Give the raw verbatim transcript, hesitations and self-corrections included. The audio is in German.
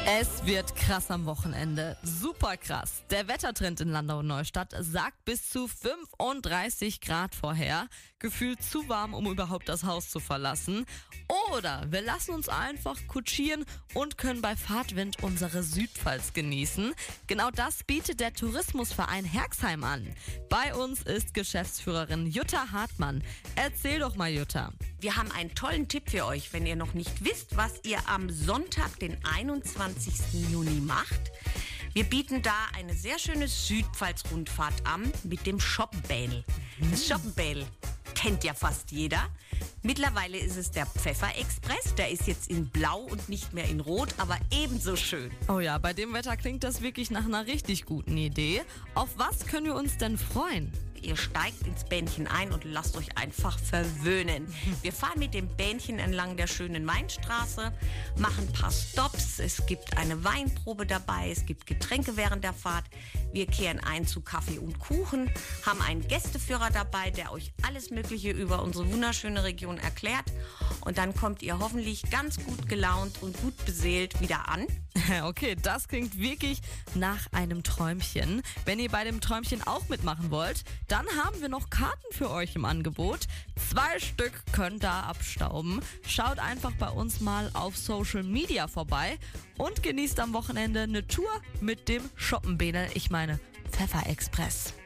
Es wird krass am Wochenende. Super krass. Der Wettertrend in Landau-Neustadt sagt bis zu fünfunddreißig Grad vorher. Gefühlt zu warm, um überhaupt das Haus zu verlassen. Oder wir lassen uns einfach kutschieren und können bei Fahrtwind unsere Südpfalz genießen. Genau das bietet der Tourismusverein Herxheim an. Bei uns ist Geschäftsführerin Jutta Hartmann. Erzähl doch mal, Jutta. Wir haben einen tollen Tipp für euch, wenn ihr noch nicht wisst, was ihr am Sonntag, den einundzwanzigsten Juni macht. Wir bieten da eine sehr schöne Südpfalz-Rundfahrt an mit dem Schoppenbädel. Das Schoppenbädel kennt ja fast jeder. Mittlerweile ist es der Pfefferexpress. Der ist jetzt in Blau und nicht mehr in Rot, aber ebenso schön. Oh ja, bei dem Wetter klingt das wirklich nach einer richtig guten Idee. Auf was können wir uns denn freuen? Ihr steigt ins Bähnchen ein und lasst euch einfach verwöhnen. Wir fahren mit dem Bähnchen entlang der schönen Mainstraße, machen ein paar Stops. Es gibt eine Weinprobe dabei, es gibt Getränke während der Fahrt. Wir kehren ein zu Kaffee und Kuchen, haben einen Gästeführer dabei, der euch alles Mögliche über unsere wunderschöne Region erklärt. Und dann kommt ihr hoffentlich ganz gut gelaunt und gut beseelt wieder an. Okay, das klingt wirklich nach einem Träumchen. Wenn ihr bei dem Träumchen auch mitmachen wollt, dann haben wir noch Karten für euch im Angebot. Zwei Stück könnt da abstauben. Schaut einfach bei uns mal auf Social Media vorbei und genießt am Wochenende eine Tour mit dem Schoppenbädel, ich meine Pfefferexpress.